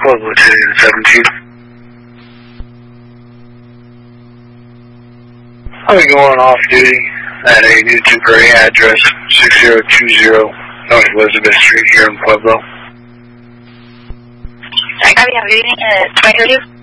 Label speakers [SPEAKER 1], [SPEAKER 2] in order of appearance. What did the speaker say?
[SPEAKER 1] Pueblo 1017. I'll be going off duty at a new temporary address, 6020 North Elizabeth Street here in Pueblo.
[SPEAKER 2] I got you. Good evening. 2032.